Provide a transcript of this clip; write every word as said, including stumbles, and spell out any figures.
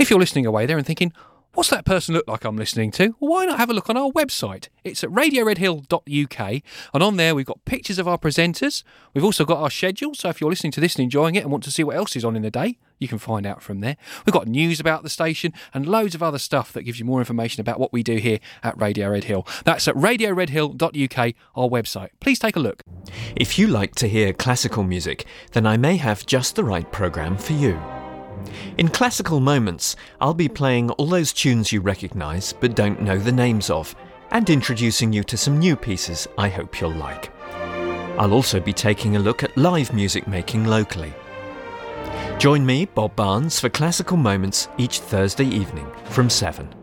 if you're listening away there and thinking, what's that person look like I'm listening to? Well, why not have a look on our website? It's at radio red hill dot U K, and on there we've got pictures of our presenters. We've also got our schedule, so if you're listening to this and enjoying it and want to see what else is on in the day, you can find out from there. We've got news about the station and loads of other stuff that gives you more information about what we do here at Radio Red Hill. That's at radio red hill dot U K, our website. Please take a look. If you like to hear classical music, then I may have just the right programme for you. In Classical Moments, I'll be playing all those tunes you recognise but don't know the names of, and introducing you to some new pieces I hope you'll like. I'll also be taking a look at live music making locally. Join me, Bob Barnes, for Classical Moments each Thursday evening from seven.